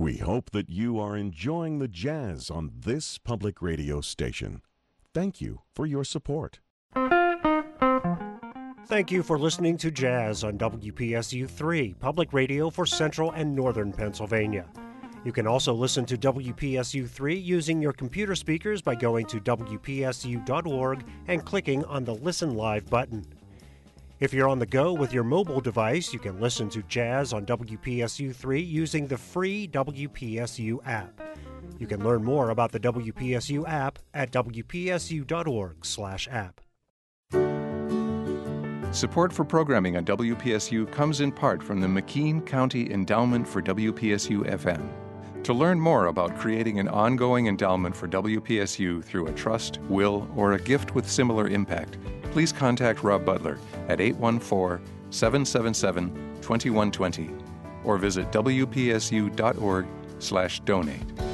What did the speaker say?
We hope that you are enjoying the jazz on this public radio station. Thank you for your support. Thank you for listening to Jazz on WPSU 3, public radio for Central and Northern Pennsylvania. You can also listen to WPSU 3 using your computer speakers by going to WPSU.org and clicking on the Listen Live button. If you're on the go with your mobile device, you can listen to Jazz on WPSU 3 using the free WPSU app. You can learn more about the WPSU app at WPSU.org/app. Support for programming on WPSU comes in part from the McKean County Endowment for WPSU-FM. To learn more about creating an ongoing endowment for WPSU through a trust, will, or a gift with similar impact, please contact Rob Butler at 814-777-2120 or visit WPSU.org/donate.